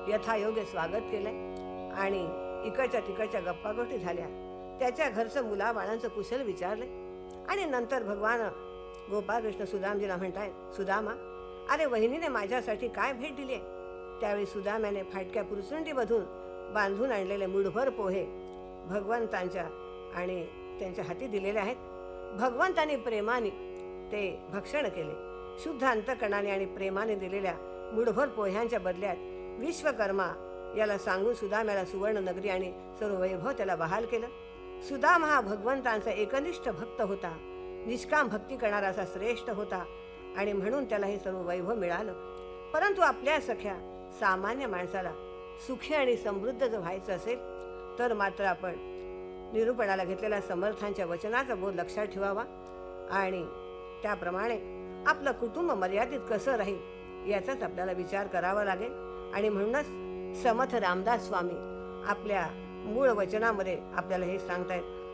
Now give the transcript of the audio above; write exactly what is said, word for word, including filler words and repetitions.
यथायोग्य स्वागत केलंय आणि इकडच्या तिकडच्या गप्पा गोष्टी झाल्या. त्याच्या घरचं मुलाबाळांचं कुशल विचारले आणि नंतर भगवान गोपाळकृष्ण सुदामजीला म्हणतायत, सुदामा, अरे वहिनीने माझ्यासाठी काय भेट दिली आहे? त्यावेळी सुदाम्याने फाटक्या पुरसुंडीमधून बांधून आणलेले मुठभर पोहे भगवंतांच्या आणि त्यांच्या हाती दिलेले आहेत. भगवंतांनी प्रेमाने ते भक्षण केले. शुद्ध अंतकरणाने आणि प्रेमाने दिलेल्या मुठभर पोह्यांच्या बदल्यात विश्वकर्मा याला सांगून सुदाम्याला सुवर्ण नगरी आणि सर्व वैभव त्याला बहाल केलं. सुदाम हा भगवंतांचा एकनिष्ठ भक्त होता, निष्काम भक्ती करणारा असा श्रेष्ठ होता आणि म्हणून त्याला हे सर्व वैभव मिळालं. परंतु आपल्या सख्या सामान्य माणसाला सुखी आणि समृद्ध जर व्हायचं असेल तर मात्र आपण निरूपणाला घेतलेल्या समर्थांच्या वचनाचा बोध लक्षात ठेवावा आणि त्याप्रमाणे आपलं कुटुंब मर्यादित कसं राहील याचाच आपल्याला विचार करावा लागेल. आणि म्हणूनच समर्थ रामदास स्वामी आपल्या मूळ वचनामध्ये आपल्याला हे सांगतायत,